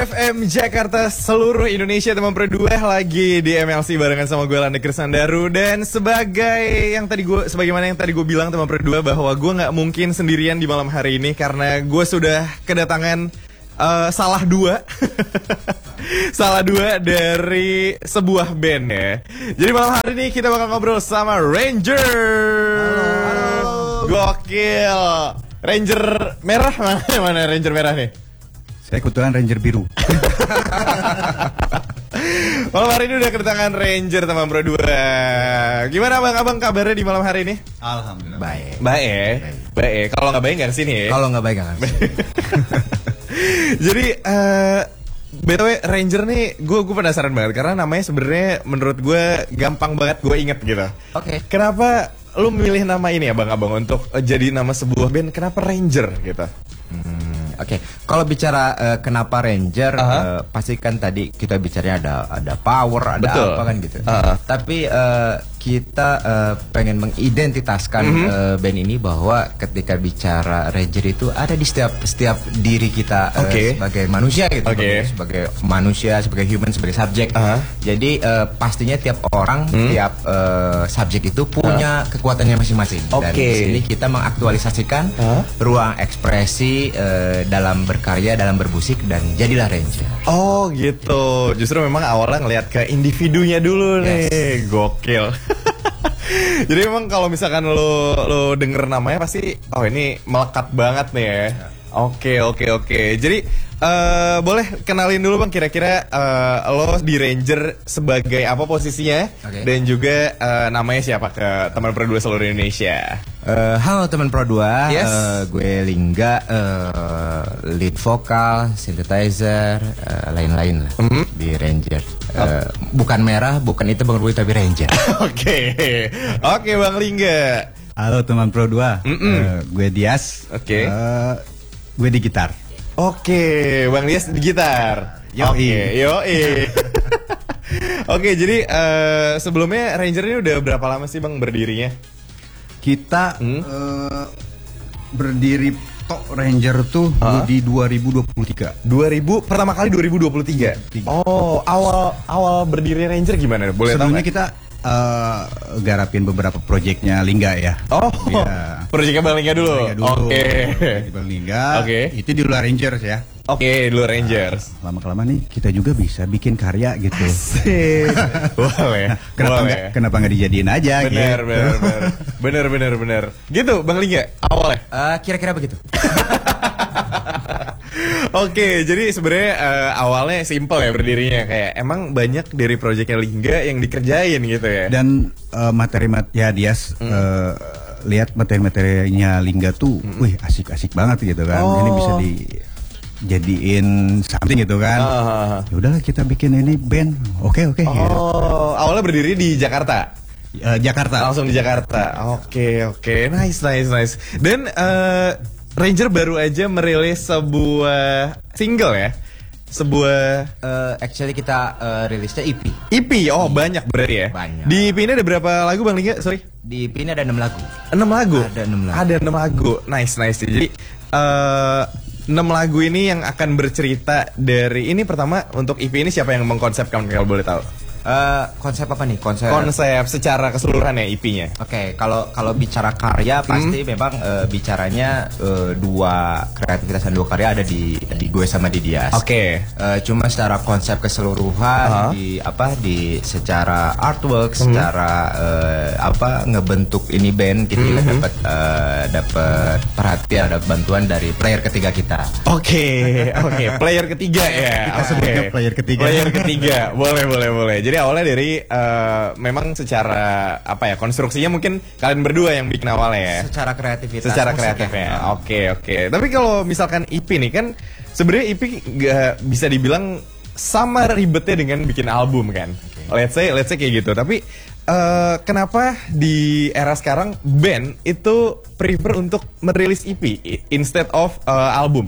FM Jakarta, seluruh Indonesia teman berdua lagi di MLC barengan sama gue Landa Krisandaru. Dan sebagaimana yang tadi gue bilang teman berdua, bahwa gue nggak mungkin sendirian di malam hari ini karena gue sudah kedatangan salah dua salah dua dari sebuah band ya. Jadi malam hari ini kita bakal ngobrol sama Ranger. Halo. Gokil. Ranger merah mana Ranger merah nih? Saya kebetulan Ranger biru. Malam hari ini udah kedatangan Ranger teman berdua. Gimana abang kabarnya di malam hari ini? Alhamdulillah baik. Baik. Kalau nggak baik nggak kesini ya? Kalau nggak baik nggak kesini. Jadi BTW Ranger nih, gue penasaran banget karena namanya sebenarnya menurut gue gampang banget gue inget gitu. Oke. Kenapa lu milih nama ini abang untuk jadi nama sebuah band? Kenapa Ranger gitu? Oke. Kalau bicara kenapa Ranger, pasti kan tadi kita bicaranya ada power, ada betul. Apa kan gitu. Tapi kita pengen mengidentitaskan band ini bahwa ketika bicara Ranger itu ada di setiap diri kita sebagai manusia gitu, sebagai manusia, sebagai human, sebagai subjek. Jadi pastinya tiap orang, tiap subjek itu punya kekuatannya masing-masing. Dan di sini kita mengaktualisasikan ruang ekspresi dalam berkarya, dalam bermusik, dan jadilah Ranger. Oh gitu. Justru memang awalnya ngelihat ke individunya dulu nih. Gokil. Jadi memang kalau misalkan lo denger namanya pasti ini melekat banget nih ya. Oke. Jadi boleh kenalin dulu bang, kira-kira lo di Ranger sebagai apa posisinya, dan juga namanya siapa ke teman Pro 2 seluruh Indonesia. Halo teman Pro 2, gue Lingga, lead vokal, synthesizer, lain-lain lah di Ranger. Bukan merah, bukan itu bang Rui, tapi Ranger. Oke Bang Lingga. Halo teman Pro 2, gue Dias. Gue di gitar. Bang Dias di gitar. Oke, jadi sebelumnya Ranger ini udah berapa lama sih bang berdirinya? Kita berdiri Ranger tuh di 2023. Pertama kali 2023. Oh, awal berdiri Ranger gimana? Boleh tahu? Sebelumnya kita garapin beberapa proyeknya Lingga ya. Proyeknya Bang Lingga dulu. Bang Lingga. Itu di luar Rangers ya. Di luar Rangers. Lama-kelamaan nih kita juga bisa bikin karya gitu. Asik. Boleh. Kenapa nggak dijadiin aja? Bener. Gitu Bang Lingga awalnya. Kira-kira begitu. Jadi sebenarnya awalnya simple ya berdirinya, kayak emang banyak dari proyeknya Lingga yang dikerjain gitu ya. Dan Dias lihat materi-materinya Lingga tuh, wih asik-asik banget gitu kan. Ini bisa dijadiin something gitu kan. Ya udahlah kita bikin ini band. Oke. Awalnya berdiri di Jakarta. Jakarta. Langsung di Jakarta. Oke. Nice. Dan Ranger baru aja merilis sebuah single ya. Actually kita rilisnya EP. Banyak berarti ya. Banyak. Di EP ini ada berapa lagu Bang Lingga? Sorry. Di EP ini ada 6 lagu. 6 lagu? Ada 6 lagu. Nice. Jadi 6 lagu ini yang akan bercerita dari ini. Pertama untuk EP ini siapa yang mengkonsepkan kalau boleh tahu? Konsep apa nih? Konsep secara keseluruhan ya EP-nya. Kalau bicara karya pasti memang bicaranya dua kreativitas dan dua karya ada di gue sama di Dias. Cuma secara konsep keseluruhan di secara artwork, secara ngebentuk ini band kita dapat perhatian, dapat bantuan dari player ketiga kita. Player ketiga ya. Kita sebutnya player ketiga. Boleh. Jadi awalnya dari memang secara konstruksinya mungkin kalian berdua yang bikin awalnya ya. Secara kreatifnya. Oke. Tapi kalau misalkan EP nih kan sebenarnya EP nggak bisa dibilang sama ribetnya dengan bikin album kan. Let's say kayak gitu. Tapi kenapa di era sekarang band itu prefer untuk merilis EP instead of album?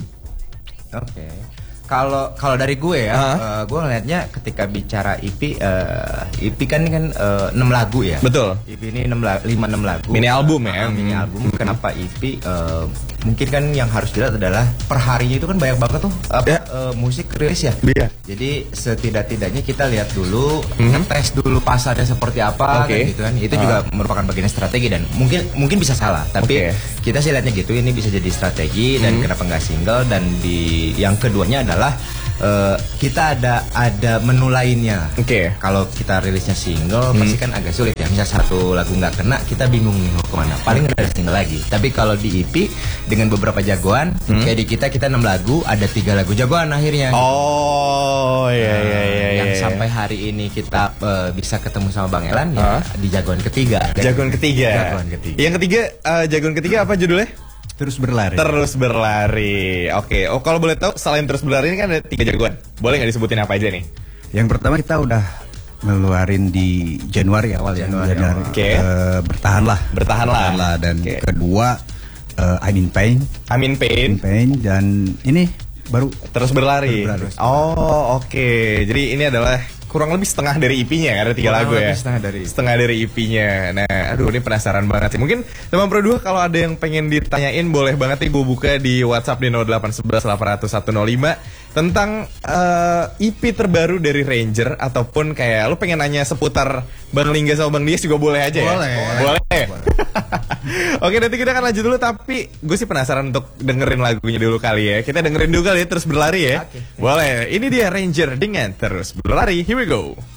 Kalau dari gue ya, gue ngeliatnya ketika bicara EP kan 6 lagu ya. Betul. EP ini 5-6 lagu. Mini album ya. Mini album. Kenapa EP? mungkin kan yang harus dilihat adalah per harinya itu kan banyak banget tuh musik rilis ya. Jadi setidak-tidaknya kita lihat dulu, tes dulu pasarnya seperti apa gitu kan. Itu juga merupakan bagian strategi dan mungkin bisa salah, tapi kita sih lihatnya gitu, ini bisa jadi strategi dan kenapa nggak single. Dan di yang keduanya adalah kita ada menu lainnya. Kalau kita rilisnya single pasti kan agak sulit ya. Misal satu lagu nggak kena, kita bingung nih mau kemana. Paling ada single lagi. Tapi kalau di EP dengan beberapa jagoan, kayak di kita 6 lagu, ada 3 lagu jagoan akhirnya. Yang sampai hari ini kita bisa ketemu sama Bang Elan ya di jagoan ketiga. Jagoan ketiga. Yang ketiga, jagoan ketiga apa judulnya? Terus berlari. Terus berlari. Oke. Oh, kalau boleh tahu, selain terus berlari ini kan ada 3 jagoan. Boleh nggak disebutin apa aja nih? Yang pertama kita udah ngeluarin di Januari awal Januari. Bertahanlah. Dan kedua I'm in Pain. Dan ini baru terus berlari. Oh, oke. Jadi ini adalah kurang lebih setengah dari EP-nya, ada 3 lagu ya. Setengah dari EP-nya. Nah, aduh ini penasaran banget sih. Mungkin teman Pro 2 kalau ada yang pengen ditanyain boleh banget nih gue buka di WhatsApp di 0811 800 105 tentang EP terbaru dari Ranger, ataupun kayak lu pengen nanya seputar Bang Lingga sama Bang Dias juga boleh aja ya. Boleh. Oke, nanti kita akan lanjut dulu, tapi gue sih penasaran untuk dengerin lagunya dulu kali ya. Kita dengerin dulu kali ya, Terus Berlari ya. Boleh. Ini dia Ranger dengan Terus Berlari. Here we go.